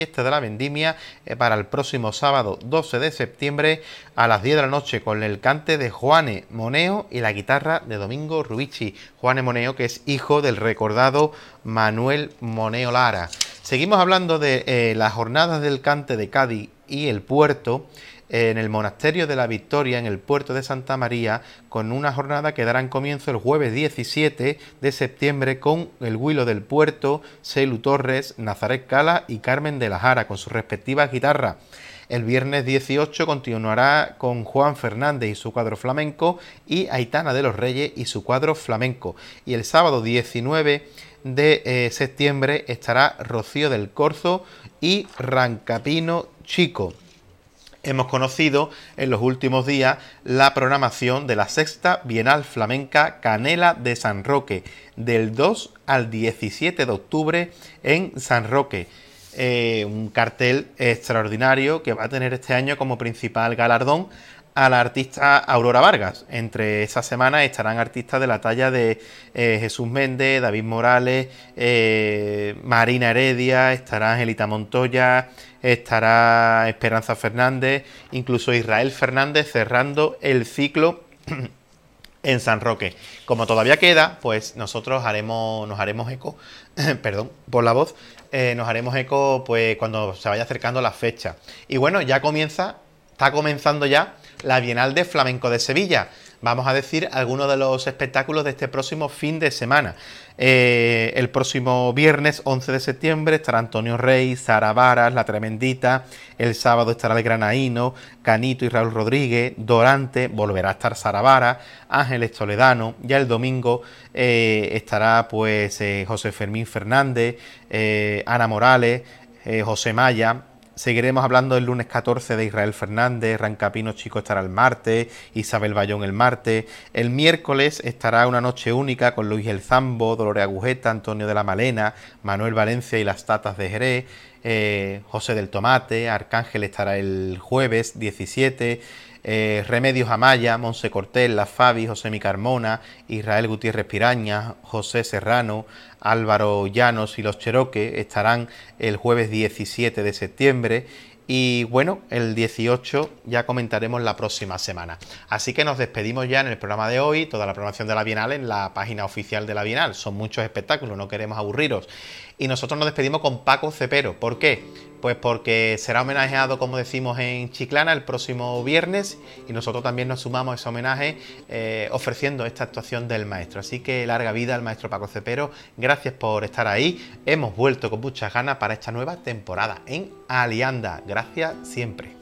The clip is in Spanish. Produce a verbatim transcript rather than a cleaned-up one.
fiesta de la vendimia eh, para el próximo sábado doce de septiembre a las diez de la noche con el cante de Juane Moneo y la guitarra de Domingo Rubici. Juane Moneo, que es hijo del recordado Manuel Moneo Lara. Seguimos hablando de eh, las jornadas del cante de Cádiz y el puerto en el Monasterio de la Victoria, en el puerto de Santa María, con una jornada que darán comienzo el jueves diecisiete de septiembre con el Huilo del Puerto, Celu Torres, Nazaret Cala y Carmen de la Jara, con sus respectivas guitarras. El viernes dieciocho continuará con Juan Fernández y su cuadro flamenco y Aitana de los Reyes y su cuadro flamenco. Y el sábado diecinueve de eh, septiembre estará Rocío del Corzo y Rancapino Chico. Hemos conocido en los últimos días la programación de la sexta Bienal Flamenca Canela de San Roque, del dos al diecisiete de octubre en San Roque. Eh, un cartel extraordinario que va a tener este año como principal galardón a la artista Aurora Vargas. Entre esa semana estarán artistas de la talla de eh, Jesús Méndez, David Morales, eh, Marina Heredia, estará Angelita Montoya, estará Esperanza Fernández, incluso Israel Fernández cerrando el ciclo en San Roque. Como todavía queda, pues nosotros haremos, nos haremos eco, perdón por la voz, eh, nos haremos eco pues cuando se vaya acercando la fecha. Y bueno, ya comienza, está comenzando ya la Bienal de Flamenco de Sevilla. Vamos a decir algunos de los espectáculos de este próximo fin de semana. Eh, el próximo viernes once de septiembre estará Antonio Rey, Sara Varas, La Tremendita. El sábado estará El Granaíno, Canito y Raúl Rodríguez, Dorante, volverá a estar Sara Varas, Ángeles Toledano. Ya el domingo eh, estará pues eh, José Fermín Fernández, eh, Ana Morales, eh, José Maya. Seguiremos hablando el lunes catorce de Israel Fernández, Rancapino Chico estará el martes, Isabel Bayón el martes. El miércoles estará Una Noche Única con Luis El Zambo, Dolores Agujeta, Antonio de la Malena, Manuel Valencia y las Tatas de Jerez, eh, José del Tomate, Arcángel estará el jueves diecisiete, eh, Remedios Amaya, Monse Cortés, La Fabi, José Mi Carmona, Israel Gutiérrez Piraña, José Serrano, Álvaro Llanos y los Cheroques estarán el jueves diecisiete de septiembre. Y bueno, el dieciocho ya comentaremos la próxima semana. Así que nos despedimos ya en el programa de hoy. Toda la programación de la Bienal en la página oficial de la Bienal. Son muchos espectáculos, no queremos aburriros. Y nosotros nos despedimos con Paco Cepero. ¿Por qué? Pues porque será homenajeado, como decimos, en Chiclana el próximo viernes. Y nosotros también nos sumamos a ese homenaje eh, ofreciendo esta actuación del maestro. Así que larga vida al maestro Paco Cepero. Gracias por estar ahí. Hemos vuelto con muchas ganas para esta nueva temporada en Alianda. Gracias siempre.